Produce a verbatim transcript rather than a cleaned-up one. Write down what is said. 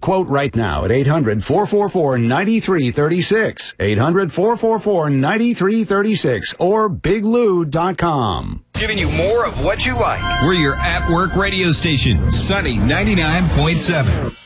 quote right now at eight hundred, four four four, nine three three six. eight hundred, four four four, nine three three six or big lou dot com. Giving you more of what you like. We're your at-work radio station, Sunny ninety-nine point seven.